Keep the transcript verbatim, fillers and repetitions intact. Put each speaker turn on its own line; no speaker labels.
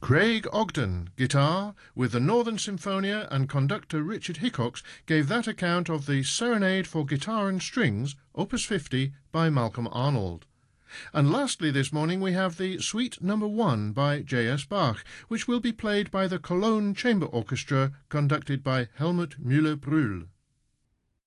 Craig Ogden, guitar, with the Northern Symphonia, and conductor Richard Hickox gave that account of the Serenade for Guitar and Strings, Opus fifty, by Malcolm Arnold. And lastly this morning we have the Suite Number one by J S Bach, which will be played by the Cologne Chamber Orchestra, conducted by Helmut Müller-Brühl.